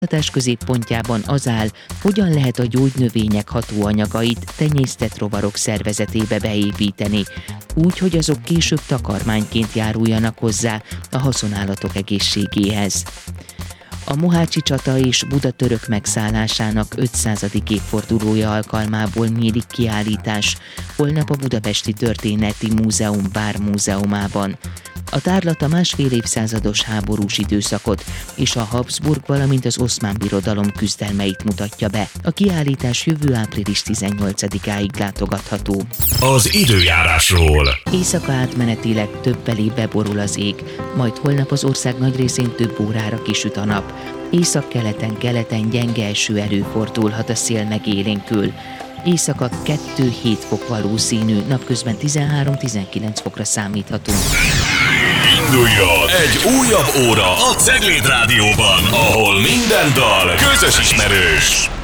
kutatás középpontjában az áll, hogyan lehet a gyógynövények hatóanyagait tenyésztett rovarok szervezetébe beépíteni, úgy, hogy azok később takarmányként járuljanak hozzá a haszonállatok egészségéhez. A mohácsi csata és Buda török megszállásának 500. évfordulója alkalmából nyílik kiállítás holnap a Budapesti Történeti Múzeum Vármúzeumában. A tárlat a másfél évszázados háborús időszakot és a Habsburg, valamint az Oszmán Birodalom küzdelmeit mutatja be. A kiállítás jövő április 18-áig látogatható. Az időjárásról. Éjszaka átmenetileg többfelé beborul az ég, majd holnap az ország nagy részén több órára kisüt a nap. Északkeleten gyenge eső előfordulhat, a szél megélénkül. Éjszaka 2-7 fok valószínű, napközben 13-19 fokra számíthatunk. Induljon egy újabb óra a Cegléd Rádióban, ahol minden dal közös ismerős.